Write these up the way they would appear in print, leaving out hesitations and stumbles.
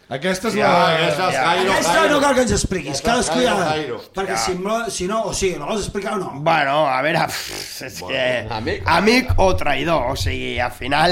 Aquesta és la... Aquesta no cal que ens expliquis, cadascú ja... Perquè si no, o sigui, la vols explicar o no? Bueno, a veure, és que... Amic o traïdor, o sigui, al final...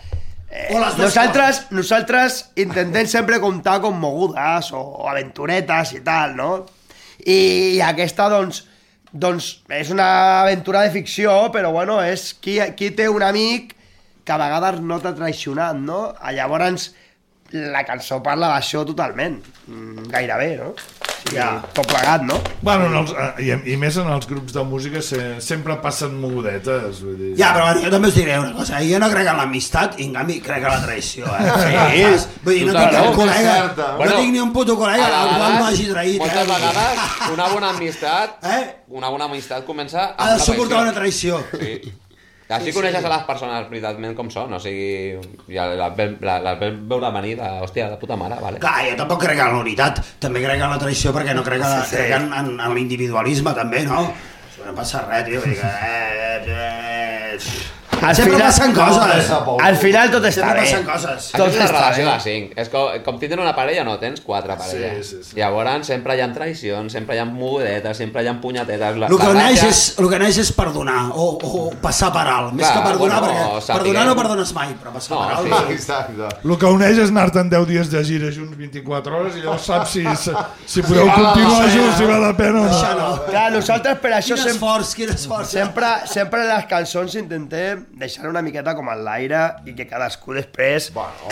Nosaltres intentem sempre comptar con mogudes o aventuretes i tal, no? I aquesta, doncs és una aventura de ficció, però bueno, és qui té un amic que a vegades no t'ha traicionat, no? Llavors la cançó parla d'això totalment, gairebé, no? Ja, tot plegat, no? Bueno, i més en els grups de música sempre passen mogudetes, vull dir... Ja, però jo també us diré una cosa, jo no crec en l'amistat i en canvi crec en la traïció, Sí, vull dir, no tinc cap col·lega, no tinc ni un puto col·lega al qual no hagi traït. Moltes vegades una bona amistat comença ha de suportar una traïció. Sí. Així coneixes a les persones veritatment com són, o sigui, ja les vam veure venir hòstia, de puta mare, vale? Clar, jo tampoc crec en la unitat, també crec en la traïció perquè no crec en l'individualisme també, no? Això no passa res, tio, vull dir sempre passen coses. Al final tot està bé. Sempre passen coses. Això és una relació de 5. És com tindre una parella, no tens 4 parelles. Llavors sempre hi ha traïcions, sempre hi ha mogudetes, sempre hi ha punyetetes. El que neix és perdonar o passar per alt. Més que perdonar, perquè perdonar no perdones mai, però passar per alt. Exacte. El que uneix és anar-te'n 10 dies de gira junts 24 hores i llavors saps si podeu continuar junts, si val la pena o no. Clar, nosaltres per això quin esforç. Sempre en les cançons intentem deixar una miqueta com en l'aire i que cadascú després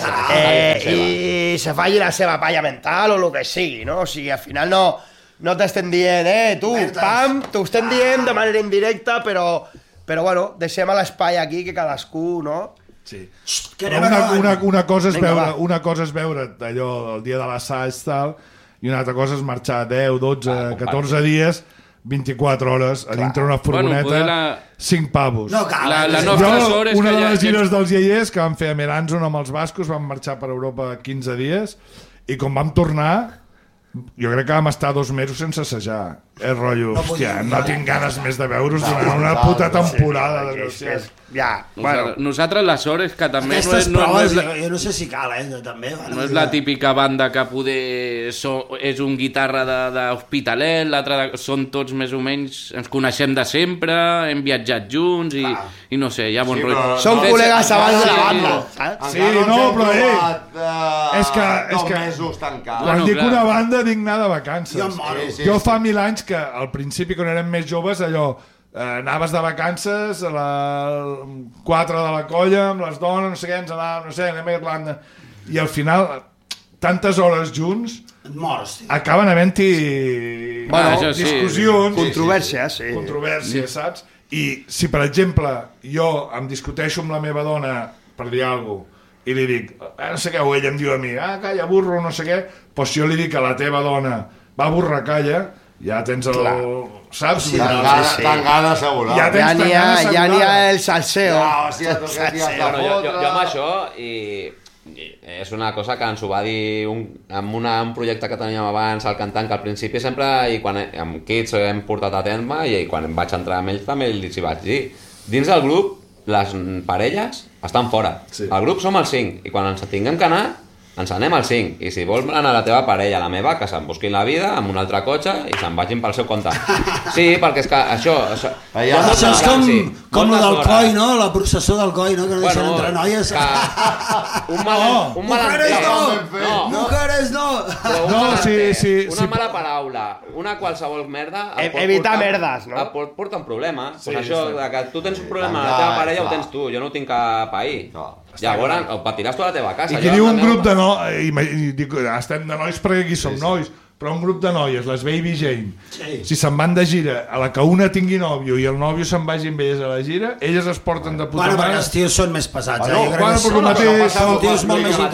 i se faci la seva palla mental o el que sigui, no? O sigui, al final no t'estem dient, tu, pam, t'ho estem dient de manera indirecta, però bueno, deixem a l'espai aquí que cadascú, no? Sí. Una cosa és veure allò el dia de l'assaig tal, i una altra cosa és marxar 10, 12, 14 dies 24 hores a dintre una furgoneta, 5 pavos. Una de les gires dels iaiers que vam fer a Meranzon amb els bascos, vam marxar per Europa 15 dies i quan vam tornar jo crec que vam estar 2 mesos sense assajar. Rotllo, hòstia, no tinc ganes més de veure-us durant una puta temporada. Nosaltres la sort és que també aquestes proves, jo no sé si cal, també. No és la típica banda que poder és un guitarra d'Hospitalet, l'altre són tots més o menys, ens coneixem de sempre, hem viatjat junts i no sé, hi ha bon rotllo. Són col·legues abans de la banda. Sí, no, però és que quan dic una banda dic anar de vacances. Jo fa 1000 anys que al principi quan érem més joves allò anaves de vacances a les 4 de la colla amb les dones, no sé què, ens anàvem, no sé, anem a Irlanda i al final tantes hores junts acaben havent-hi discussions, controvèrsies, saps? I si per exemple jo em discuteixo amb la meva dona per dir alguna cosa i li dic, no sé què, o ella em diu a mi, calla, burro, no sé què, doncs si jo li dic a la teva dona va, burra, calla, ja tens el... Saps? Tangana assegurat. Ja n'hi ha el salseo. Jo amb això és una cosa que ens ho va dir en un projecte que teníem abans al cantant, que al principi sempre, i quan amb Kids hem portat a terme i quan vaig entrar amb ells també els hi vaig dir, dins del grup les parelles estan fora. El grup som els 5 i quan ens tinguem que anar ens anem al 5, i si vols anar a la teva parella, a la meva, que se'n busquin la vida amb un altre cotxe i se'n vagin pel seu compte. Sí, perquè és que això és com el del coi, no? La processó del coi, no? Que no deixen entre noies. Mujeres no! Una mala paraula, una qualsevol merda evitar merdes, no? Porta un problema. Això, que tu tens un problema a la teva parella ho tens tu, jo no ho tinc cap ahir. Llavors ho patiràs tu a la teva casa. I qui diu un grup de estem de nois perquè aquí som nois, però un grup de noies, les Baby Jane, si se'n van de gira a la que una tingui nòvio i el nòvio se'n vagi amb elles a la gira, elles es porten de puta mare. Perquè els tios són més pesats. Són tios molt més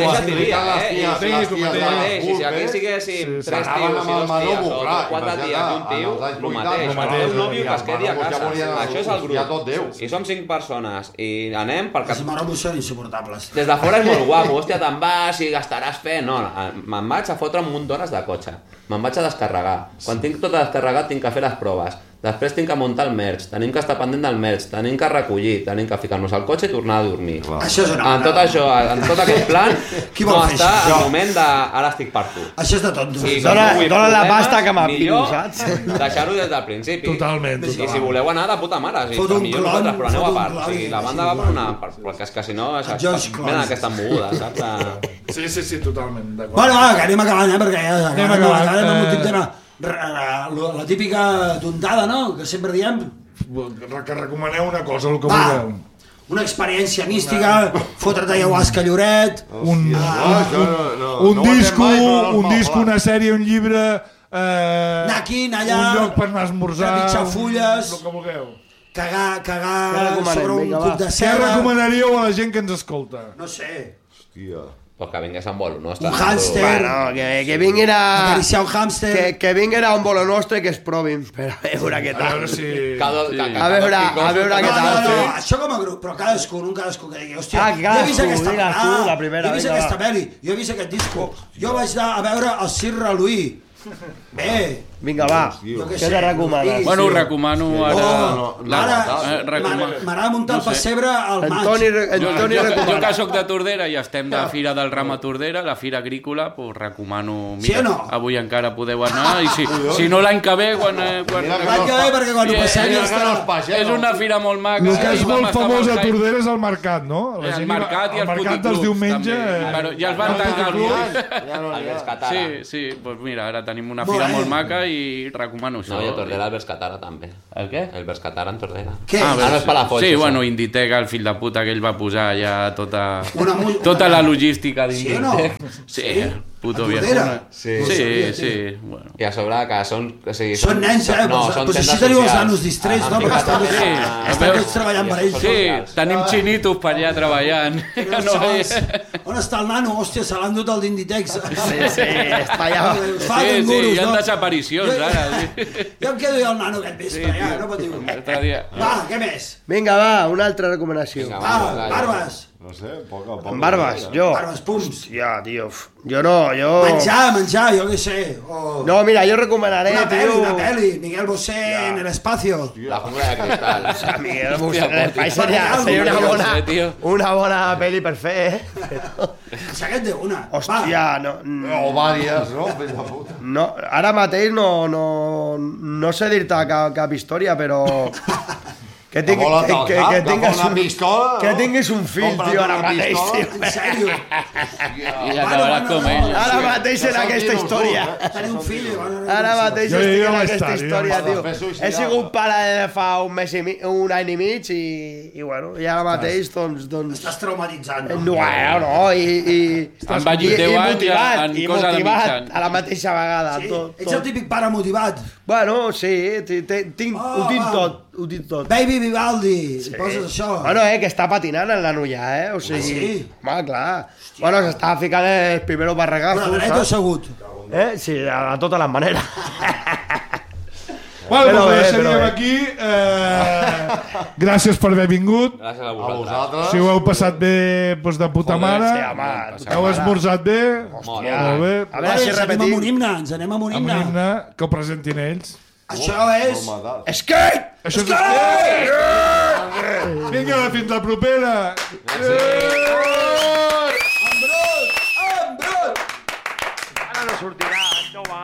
I si aquí siguéssim 3 tios i 2 ties o 4 ties i un tio, el mateix. Un nòvio que es quedi a casa. Això és el grup. I som 5 persones i anem pel Els morobos són insuportables. Des de fora és molt guapo, hòstia, te'n vas i gastaràs fent. No, me'n vaig a fotre un munt d'hores de cotxe. Me'n vaig a descarregar. Quan tinc tot descarregat tinc que fer les proves. després tinc que muntar el merch, tenim que estar pendent del merch, tenim que recollir, tenim que ficar-nos al cotxe i tornar a dormir. Això és una... En tot això, en tot aquest plan, no està el moment de ara estic per tu. Això és de tonto. Dóna la pasta que m'apino, saps? Deixar-ho des del principi. Totalment. I si voleu anar, de puta mare. Millor nosaltres, però aneu a part. La banda va per una part, perquè és que si no, venen aquestes mogudes, saps? Sí, totalment. Bueno, va, que anem acabant, perquè ja anem amb l'últim tema. La típica tontada, no?, que sempre diem. Que recomaneu una cosa, el que vulgueu. Una experiència mística, fotre't ayahuasca a Lloret... Un disco, una sèrie, un llibre... Anar aquí, anar allà... Un lloc per anar a esmorzar... Trepitjar fulles... El que vulgueu. Cagar sobre un cub de cera... Què recomanaríeu a la gent que ens escolta? No sé... Hòstia... Pues que vingués amb bolo nostre. Un hàmster... Bueno, que vinguin a... Acariciar un hàmster... Que vinguin a un bolo nostre i que es provin, per a veure què tal. A veure si... A veure què tal. No, això com a grup, però cadascú que digui, hòstia, que cadascú, digues tu, la primera. Jo he vist aquesta pel·li, jo he vist aquest disco, jo vaig anar a veure el Cirra Louis. Bé. Vinga, va, què te recomanes? Bueno, ho recomano ara... M'agrada muntar el pessebre al maig. Jo que soc de Tordera i estem de Fira del Ram a Tordera, la Fira Agrícola, pues recomano... Mira, avui encara podeu anar, i si no l'any que ve, l'any que ve, perquè quan ho passem ja està... És una fira molt maca. El que és molt famós a Tordera és el mercat, no? El mercat i els mercat dels diumenge... Però ja els van tancar el Sí, doncs mira, ara tenim una fira molt maca i recomano això. No, i a Tordera el Verscatara també. El què? El Verscatara en Tordera. Què? No és Palafolls. Sí, bueno, Inditex, el fill de puta que ell va posar ja tota la logística d'Inditex. Sí, puto viejo. Sí. Bueno. I a sobre que són... Són nens, No, són tendes socials. Teniu els nanos distrets, no? Perquè estan tots treballant per ells. Sí, tenim xinitos per allà treballant. On està el nano? Hòstia, se l'han dut el d'Inditex. Sí, està allà. Sí, hi ha desaparicions ara. Jo em quedo jo el nano aquest vespre, ja, no patiu. Va, què més? Vinga, va, una altra recomanació. Va, barbes. No sé, poc a poc. Amb barbes, jo. Barbes, pums. Hòstia, tio. Jo no, jo... Menjar, jo què sé. No, mira, jo recomanaré, una pel·li. Miguel Bosé en el espacio. La jungla de cristal. O sea, Miguel Bosé en el país seria una bona pel·li per fer, Saquet de una. Hòstia, no... O vàries, no? Fill de puta. No, ara mateix no sé dir-te cap història, però... Que tinguis un fill, tio, ara mateix, tio. En sèrio? I acabaràs com ell. Ara mateix en aquesta història. Tenir un fill. Ara mateix estic en aquesta història, tio. He sigut pare de fa un any i mig i bueno, i ara mateix, doncs... Estàs traumatitzant, no? No, i motivat a la mateixa vegada. Ets el típic pare motivat. Bueno, sí, ho tinc tot. Baby Vivaldi, poses això. Bueno, que està patinant el nano ja, o sigui... Home, clar. Bueno, s'està ficant els primeros barregazos, saps? Però dret o assegut? Sí, de totes les maneres. Bueno, doncs deixaríem aquí. Gràcies per haver vingut. Gràcies a vosaltres. Si ho heu passat bé, doncs de puta mare. Heu esmorzat bé. Molt bé. A veure si repetim. Ens anem amb un himne. Amb l'himne, que ho presentin ells. Això és... Skate! Això és skate! Vinga, fins la propera! Embrut! Ara no sortirà.